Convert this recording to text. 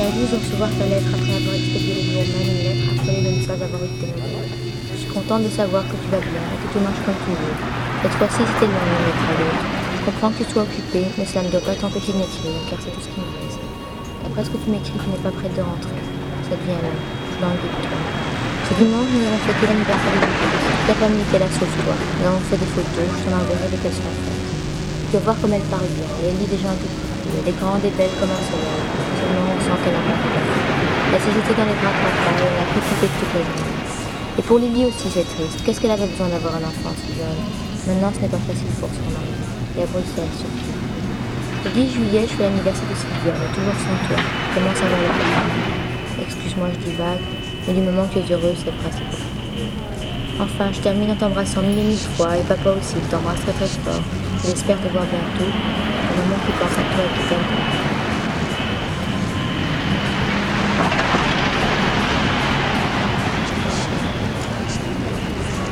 ravie de recevoir ta lettre après avoir expédié le jour même une lettre affolée de ne pas avoir eu de tes nouvelles. Je suis contente de savoir que tu vas bien et que tu marches comme tu veux. Cette fois-ci, c'était loin d'une lettre à l'autre. Je comprends que tu sois occupé, mais cela ne doit pas t'empêcher de m'écrire, car c'est tout ce qui me reste. D'après ce que tu m'écris, tu n'es pas prête de rentrer. Ça devient long. Je languis de toi. Ce dimanche, nous avons fêté l'anniversaire de Lucas. Toute la famille était là sauf toi. Nous avons fait des photos, je t'en enverrai dès qu'elles seront faites. Tu vas voir comme elle parle bien. Elle lit des gens un peu plus vieux. Elle est grande et belle comme un soleil. Seulement, on sent qu'elle n'a pas peur. Elle s'est jetée dans les bras de papa et elle a profité de toute la journée. Et pour Lily aussi, c'est triste. Qu'est-ce qu'elle avait besoin d'avoir un enfant si jeune? Maintenant, ce n'est pas facile pour son mari. Et à Bruxelles surtout. Le 10 juillet, je fais l'anniversaire de Sylvia, mais toujours sans toi. Comment ça va la famille? Excuse-moi, je divague, mais du moment que tu es heureuse, c'est le principal. Enfin, je termine en t'embrassant mille et mille fois, et papa aussi, il t'embrasse très très fort. J'espère te voir bientôt. Un moment qui pense à toi et qui t'aime